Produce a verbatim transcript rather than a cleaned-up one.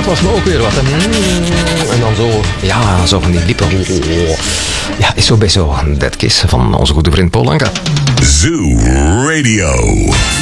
was me ook weer wat. En dan zo, ja, zo van die lippen. Ja, is zo bij zo Dead Kiss van onze goede vriend Paul Anka. Zoo Radio.